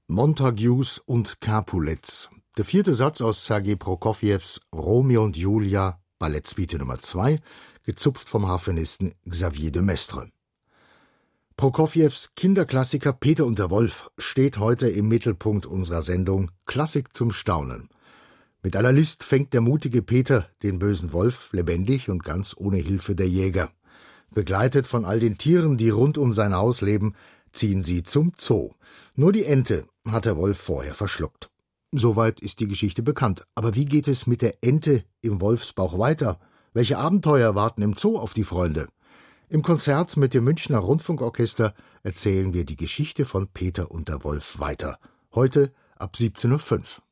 Montagues und Capulets. Der vierte Satz aus Sergei Prokofjews Romeo und Julia, Ballettsuite Nummer 2, gezupft vom Harfenisten Xavier de Maistre. Prokofjews Kinderklassiker Peter und der Wolf steht heute im Mittelpunkt unserer Sendung Klassik zum Staunen. Mit aller List fängt der mutige Peter den bösen Wolf lebendig und ganz ohne Hilfe der Jäger. Begleitet von all den Tieren, die rund um sein Haus leben, ziehen sie zum Zoo. Nur die Ente hat der Wolf vorher verschluckt. Soweit ist die Geschichte bekannt. Aber wie geht es mit der Ente im Wolfsbauch weiter? Welche Abenteuer warten im Zoo auf die Freunde? Im Konzert mit dem Münchner Rundfunkorchester erzählen wir die Geschichte von Peter und der Wolf weiter. Heute ab 17:05 Uhr.